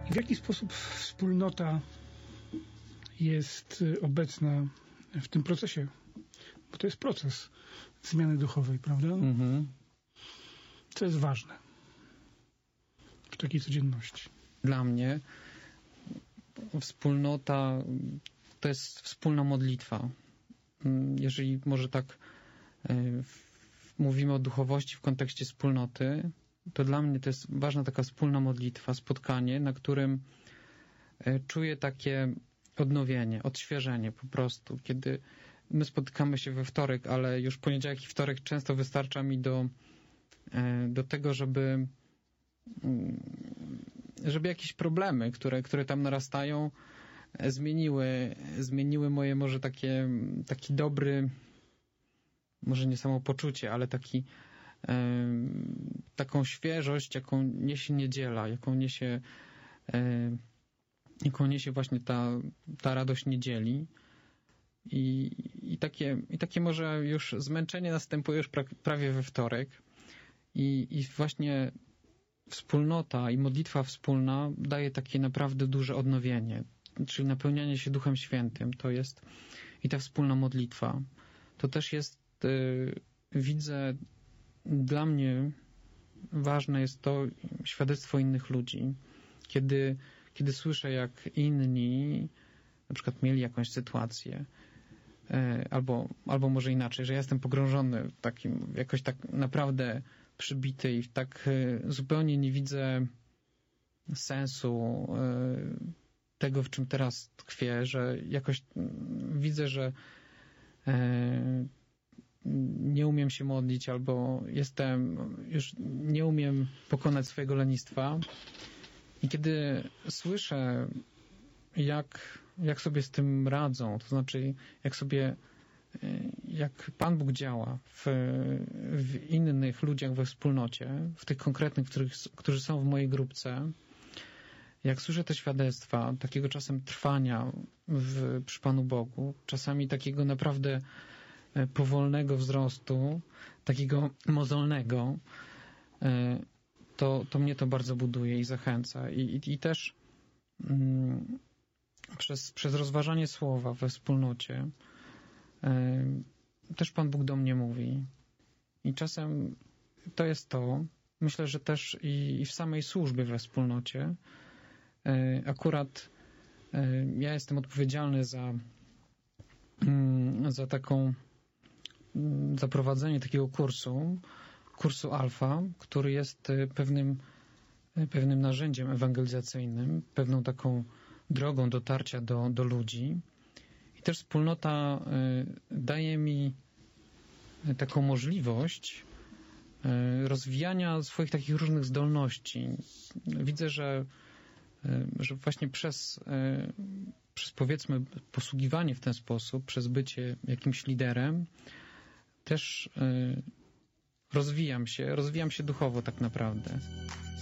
W jaki sposób wspólnota jest obecna w tym procesie? Bo to jest proces zmiany duchowej, prawda? Co jest ważne w takiej codzienności? Dla mnie wspólnota to jest wspólna modlitwa. Jeżeli może tak mówimy o duchowości w kontekście wspólnoty, to dla mnie to jest ważna taka wspólna modlitwa, spotkanie, na którym czuję takie odnowienie, odświeżenie po prostu. Kiedy my spotykamy się we wtorek, ale już poniedziałek i wtorek często wystarcza mi do tego, żeby jakieś problemy, które tam narastają, zmieniły moje może taki dobry, może nie samopoczucie, ale taką świeżość, jaką niesie niedziela, jaką niesie właśnie ta radość niedzieli. I takie może już zmęczenie następuje już prawie we wtorek. I właśnie wspólnota i modlitwa wspólna daje takie naprawdę duże odnowienie, czyli napełnianie się Duchem Świętym. To jest i ta wspólna modlitwa. To też jest, widzę, dla mnie ważne jest to świadectwo innych ludzi. Kiedy słyszę, jak inni na przykład mieli jakąś sytuację, albo może inaczej, że ja jestem pogrążony w takim, jakoś tak naprawdę przybity i tak zupełnie nie widzę sensu tego, w czym teraz tkwię, że jakoś widzę, że nie umiem się modlić, albo już nie umiem pokonać swojego lenistwa. I kiedy słyszę, jak sobie z tym radzą, to znaczy jak Pan Bóg działa w innych ludziach we wspólnocie, w tych konkretnych, którzy są w mojej grupce, jak słyszę te świadectwa, takiego czasem trwania przy Panu Bogu, czasami takiego naprawdę powolnego wzrostu, takiego mozolnego, to mnie to bardzo buduje i zachęca. I też przez rozważanie słowa we wspólnocie też Pan Bóg do mnie mówi. I czasem to jest to. Myślę, że też i w samej służbie we wspólnocie. Akurat ja jestem odpowiedzialny za prowadzenie takiego kursu Alfa, który jest pewnym narzędziem ewangelizacyjnym, pewną taką drogą dotarcia do ludzi. I też wspólnota daje mi taką możliwość rozwijania swoich takich różnych zdolności. Widzę, że właśnie przez powiedzmy posługiwanie w ten sposób, przez bycie jakimś liderem, też rozwijam się duchowo tak naprawdę.